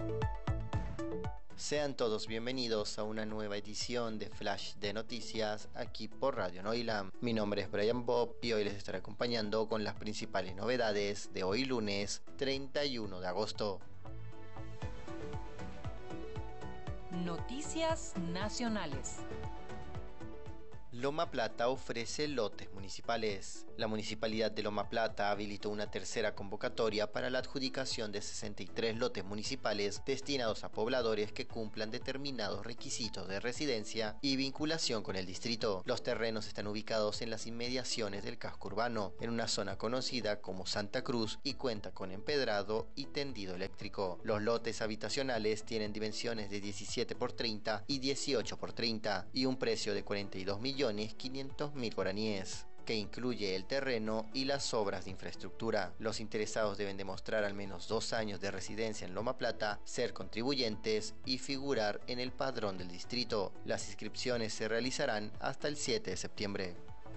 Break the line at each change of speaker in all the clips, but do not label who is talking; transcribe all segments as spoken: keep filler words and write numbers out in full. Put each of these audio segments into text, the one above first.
Sean todos bienvenidos a una nueva edición de Flash de Noticias aquí por Radio Noilam. Mi nombre es Brian Bob y hoy les estaré acompañando con las principales novedades de hoy lunes treinta y uno de agosto.
Noticias nacionales.
Loma Plata ofrece lotes municipales. La Municipalidad de Loma Plata habilitó una tercera convocatoria para la adjudicación de sesenta y tres lotes municipales destinados a pobladores que cumplan determinados requisitos de residencia y vinculación con el distrito. Los terrenos están ubicados en las inmediaciones del casco urbano, en una zona conocida como Santa Cruz y cuenta con empedrado y tendido eléctrico. Los lotes habitacionales tienen dimensiones de diecisiete por treinta y dieciocho por treinta y un precio de cuarenta y dos millones quinientos mil guaraníes, que incluye el terreno y las obras de infraestructura. Los interesados deben demostrar al menos dos años de residencia en Loma Plata, ser contribuyentes y figurar en el padrón del distrito. Las inscripciones se realizarán hasta el siete de septiembre.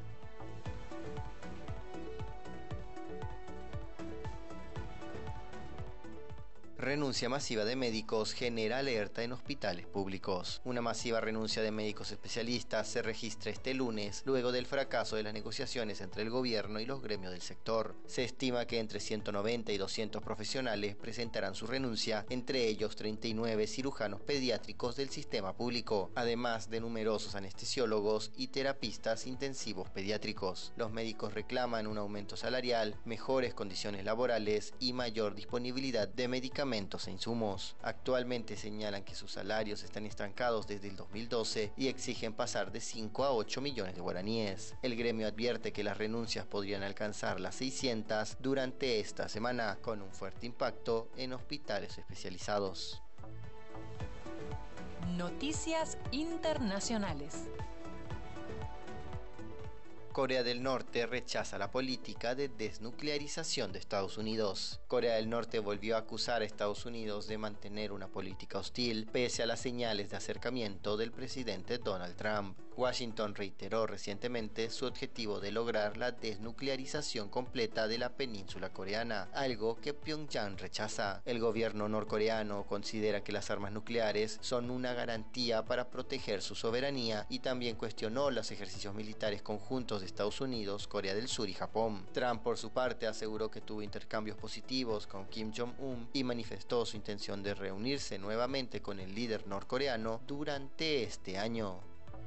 Renuncia masiva de médicos genera alerta en hospitales públicos. Una masiva renuncia de médicos especialistas se registra este lunes, luego del fracaso de las negociaciones entre el gobierno y los gremios del sector. Se estima que entre ciento noventa y doscientos profesionales presentarán su renuncia, entre ellos treinta y nueve cirujanos pediátricos del sistema público, además de numerosos anestesiólogos y terapistas intensivos pediátricos. Los médicos reclaman un aumento salarial, mejores condiciones laborales y mayor disponibilidad de medicamentos e insumos. Actualmente señalan que sus salarios están estancados desde el dos mil doce y exigen pasar de cinco a ocho millones de guaraníes. El gremio advierte que las renuncias podrían alcanzar las seiscientas durante esta semana, con un fuerte impacto en hospitales especializados.
Noticias internacionales.
Corea del Norte rechaza la política de desnuclearización de Estados Unidos. Corea del Norte volvió a acusar a Estados Unidos de mantener una política hostil pese a las señales de acercamiento del presidente Donald Trump. Washington reiteró recientemente su objetivo de lograr la desnuclearización completa de la península coreana, algo que Pyongyang rechaza. El gobierno norcoreano considera que las armas nucleares son una garantía para proteger su soberanía y también cuestionó los ejercicios militares conjuntos de Estados Unidos, Corea del Sur y Japón. Trump, por su parte, aseguró que tuvo intercambios positivos con Kim Jong-un y manifestó su intención de reunirse nuevamente con el líder norcoreano durante este año.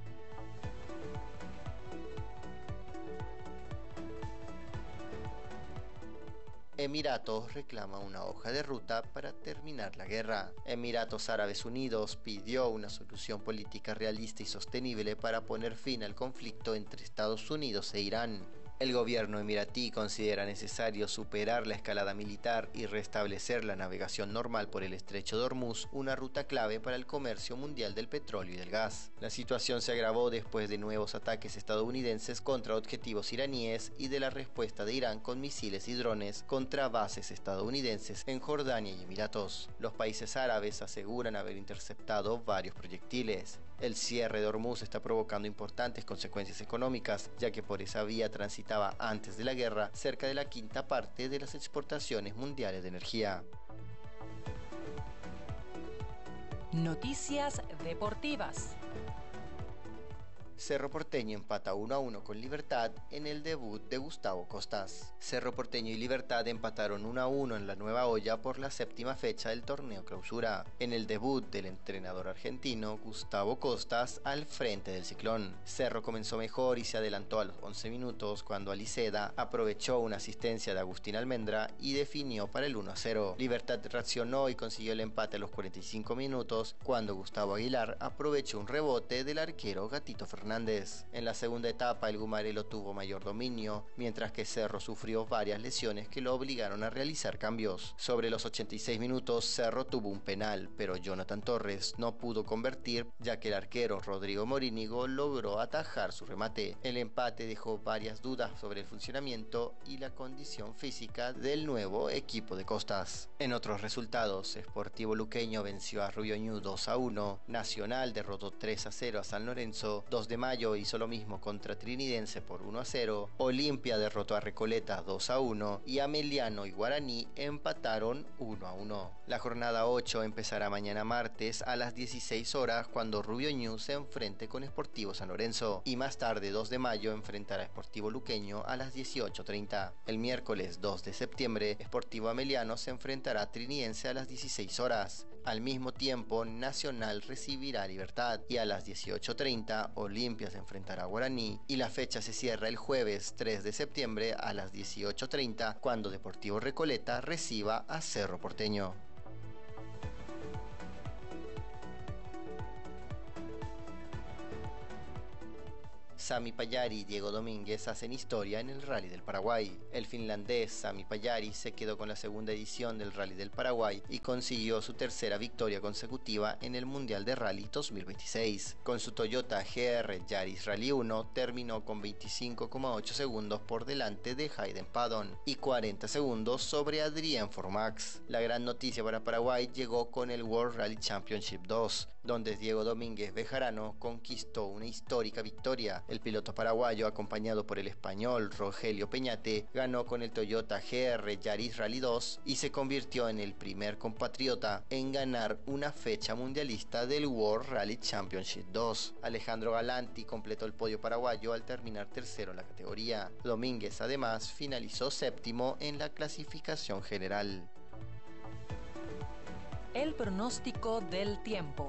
Emiratos reclama una hoja de ruta para terminar la guerra. Emiratos Árabes Unidos pidió una solución política realista y sostenible para poner fin al conflicto entre Estados Unidos e Irán. El gobierno emiratí considera necesario superar la escalada militar y restablecer la navegación normal por el estrecho de Hormuz, una ruta clave para el comercio mundial del petróleo y del gas. La situación se agravó después de nuevos ataques estadounidenses contra objetivos iraníes y de la respuesta de Irán con misiles y drones contra bases estadounidenses en Jordania y Emiratos. Los países árabes aseguran haber interceptado varios proyectiles. El cierre de Hormuz está provocando importantes consecuencias económicas, ya que por esa vía transitaba antes de la guerra cerca de la quinta parte de las exportaciones mundiales de energía.
Noticias deportivas.
Cerro Porteño empata uno a uno con Libertad en el debut de Gustavo Costas. Cerro Porteño y Libertad empataron uno a uno en la Nueva Olla por la séptima fecha del torneo Clausura, en el debut del entrenador argentino Gustavo Costas al frente del Ciclón. Cerro comenzó mejor y se adelantó a los once minutos cuando Aliceda aprovechó una asistencia de Agustín Almendra y definió para el uno a cero. Libertad reaccionó y consiguió el empate a los cuarenta y cinco minutos cuando Gustavo Aguilar aprovechó un rebote del arquero Gatito Fernández. Fernández. En la segunda etapa el Gumarelo tuvo mayor dominio, mientras que Cerro sufrió varias lesiones que lo obligaron a realizar cambios. Sobre los ochenta y seis minutos Cerro tuvo un penal, pero Jonathan Torres no pudo convertir, ya que el arquero Rodrigo Morínigo logró atajar su remate. El empate dejó varias dudas sobre el funcionamiento y la condición física del nuevo equipo de Costas. En otros resultados, Sportivo Luqueño venció a Rubio Ñu dos a uno, Nacional derrotó tres a cero a San Lorenzo, dos de de mayo hizo lo mismo contra Trinidense por uno a cero, Olimpia derrotó a Recoleta dos a uno y Ameliano y Guaraní empataron uno a uno. La jornada ocho empezará mañana martes a las dieciséis horas cuando Rubio Ñu se enfrente con Sportivo San Lorenzo y más tarde dos de mayo enfrentará a Sportivo Luqueño a las dieciocho treinta. El miércoles dos de septiembre, Sportivo Ameliano se enfrentará a Trinidense a las dieciséis horas. Al mismo tiempo, Nacional recibirá a Libertad y a las dieciocho treinta Olimpia se enfrentará a Guaraní y la fecha se cierra el jueves tres de septiembre a las dieciocho treinta cuando Deportivo Recoleta reciba a Cerro Porteño. Sami Pajari y Diego Domínguez hacen historia en el Rally del Paraguay. El finlandés Sami Pajari se quedó con la segunda edición del Rally del Paraguay y consiguió su tercera victoria consecutiva en el Mundial de Rally dos mil veintiséis. Con su Toyota G R Yaris Rally uno terminó con veinticinco coma ocho segundos por delante de Hayden Paddon y cuarenta segundos sobre Adrien Formax. La gran noticia para Paraguay llegó con el World Rally Championship dos, donde Diego Domínguez Bejarano conquistó una histórica victoria. El piloto paraguayo, acompañado por el español Rogelio Peñate, ganó con el Toyota G R Yaris Rally dos y se convirtió en el primer compatriota en ganar una fecha mundialista del World Rally Championship dos. Alejandro Galanti completó el podio paraguayo al terminar tercero en la categoría. Domínguez además finalizó séptimo en la clasificación general.
El pronóstico del tiempo.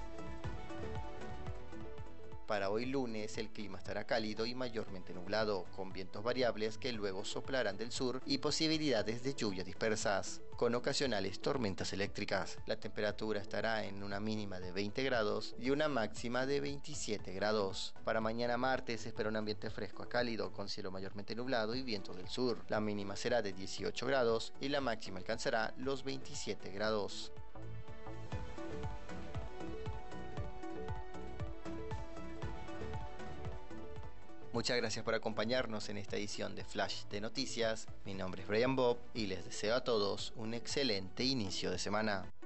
Para hoy lunes el clima estará cálido y mayormente nublado, con vientos variables que luego soplarán del sur y posibilidades de lluvias dispersas, con ocasionales tormentas eléctricas. La temperatura estará en una mínima de veinte grados y una máxima de veintisiete grados. Para mañana martes se espera un ambiente fresco a cálido, con cielo mayormente nublado y vientos del sur. La mínima será de dieciocho grados y la máxima alcanzará los veintisiete grados. Muchas gracias por acompañarnos en esta edición de Flash de Noticias. Mi nombre es Brian Bob y les deseo a todos un excelente inicio de semana.